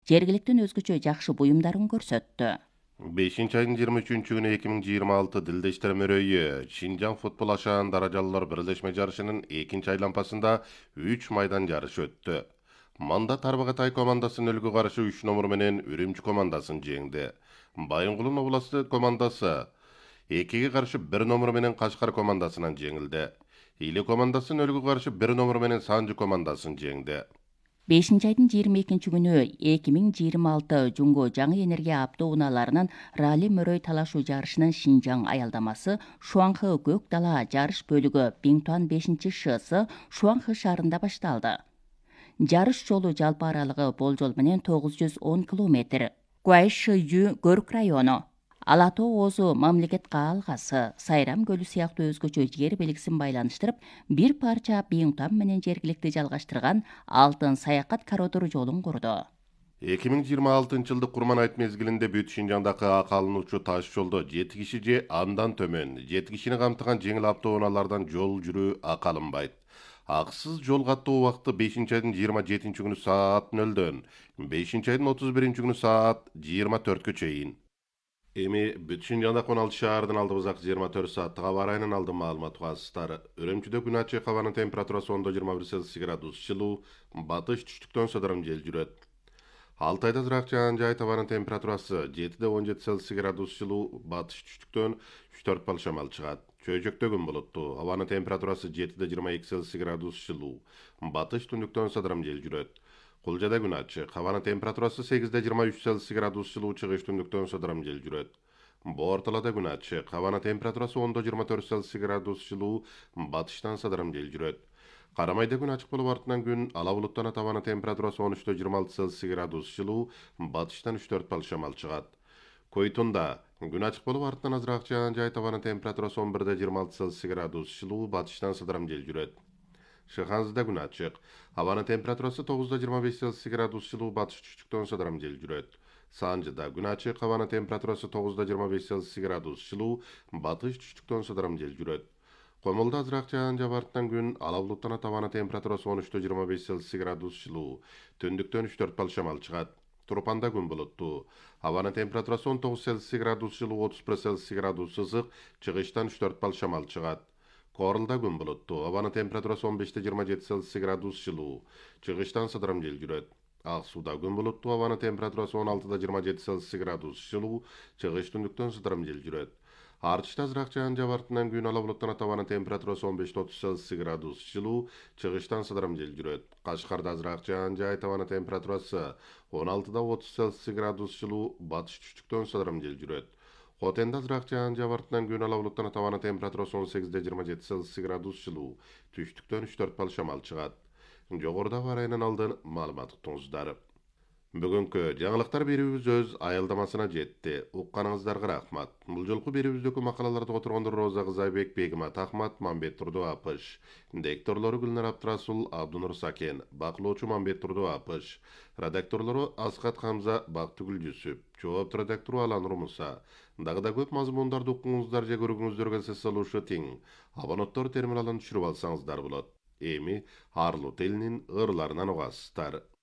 жергиликтин өзгөчө жакшы буюмдарын көрсөттү. 5 айдын 23 күнү 2026 Дилде иштер мөрөйү Шинжаң футбол ашаан даражалуулар бирлешме жарышынын экинчи айланпасында 3 майдан жарышы өттү. Манда Тарбағатай командасын өлгө каршы 3 номер менен Үрүмчү командасын жеңди. Байынгулун областы командасы 2-ге каршы 1 номер менен Кашкар командасынан жеңилди. Иле командасын өлгө каршы 1 номер менен Санжы командасын жеңди. 5 айдын 22 күнү 2026 Жунго жаңы энергия автоунааларынын ралли мөрөй талашуу жарышынын Шинжаң аялдамасы Шуанхы көк дала жарыш бөлүгү Биңтуан 5-ШС Шуанхы шаарында башталды. Жарыш жолу жалпы аралыгы болжол менен 910 километр. Гуайшыю көрк району, Ала тоо оозу мамлекет каалгасы, Сайрам көлү сыяктуу өзгөчө жер белгисин байланыштырып, бир парча Биңтуан менен жергиликти жалгаштырган алтын саякат коридору жолун курду. 2026 жылдык Курман айт мезгилинде бүт Шинжаңдагы акы алынуучу таш жолдо 7 киши же андан төмөн 7 кишини камтыган жеңил автоунаалардан жол жүрүү акы алынбайт. Акысыз жол каттоо убакыты 5 айдын 27 күнү саат 0-дөн 5 айдын 31 күнү саат 24кө чейин. Эми бүт Шинжаңда 16 шаардын алдыбызак 24 сааттык аба ырайынын алдын маалымат угасыздар. Үрүмчүдө күн ачык, абанын температурасы 10-21 градус жылуу, батыш түштүктөн сыдырым жел жүрөт. Алтайда ызыраак жаан жай, табанын температурасы 7-17 градус жылуу, батыш түштүктөн 3-4 бал шамал чыгат. Чөйжөктө күн булуттуу, абанын температурасы 7-22 градус жылуу, батыш түндүктөн сыдырым жел жүрөт. Кулжада күн ачык, абанын температурасы 8-23 градус жылуу, чыгыш түндүктөн сыдырым жел жүрөт. Боорталада күн ачык, абанын температурасы 10-24 градус жылуу, батыштан сыдырым жел жүрөт. Карамайда күн ачык болуп артынан күн ала булуттанат, абанын температурасы 13-26 градус жылуу, батыштан 3-4 бал шамал чыгат. Койтунда күн ачык болуп артынан азыраак жаан жай, абанын температурасы 11-26 градус жылуу, батыштан сыдырым жел жүрөт. Шыханзыда күн ачык, абанын температурасы 9-25 градус жылуу, батыш түштүктөн сыдырым жел жүрөт. Санжыда күн ачык, абанын температурасы 9-25 градус жылуу, батыш түштүктөн сыдырым жел жүрөт. Комолдо азыраак жаан жаап артынан күн ала булуттанат, абанын температурасы 13-25 градус жылуу, түндүктөн 3-4 бал шамал чыгат. Турпанда күн булуттуу, абанын температурасы 19 градус жылуу, 31 градус ысык, чыгыштан 3-4 бал шамал чыгат. Корулда күн булуттуу, абанын температурасы 15-27 градус жылуу, чыгыштан сыдырым жел жүрөт. Ак сууда күн булуттуу, абанын температурасы 16-27 градус жылуу, чыгыш түндүктөн сыдырым жел жүрөт. Артышта азыраак жаан жаап артынан күн ала булуттанат, абанын температурасы 15-30 градус жылуу, чыгыштан сыдырым жел жүрөт. Кашкарда азыраак жаан жай, абанын температурасы 16-30 градус жылуу, батыш түштүктөн сыдырым жел жүрөт. Хотенде азыраак жаан жаап артынан күн ала булуттанат, абанын температурасы 18-27 градус жылуу, түштүктөн 3-4 бал шамал чыгат. Жогорудагы ырайынын алдын маалымат уктуңуздар. Бүгүнкү жаңылыктар берүүбүз өз аялдамасына жетти. Укканыңыздарга рахмат. Бул жолку берүүбүздөгү макалаларды которгондор Роза Кызайбек, Бегимат Ахмат, Мамбет Турду Апыш. Дикторлору Гүлнар Абдрасул, Абдунур Сакен, бакылоочу Мамбет Турду Апыш. Редакторлору Асхат Хамза, Бактыгүл Жүсүп. Жоопту редактору Аланур Муса. Дагы да көп мазмундарды укуңуздар же көрүүңүздөргө сөз салуучу тең. Абоненттор терминалын түшүрүп алсаңыздар болот. Эми арлуу тилинин ырларынан угасыздар.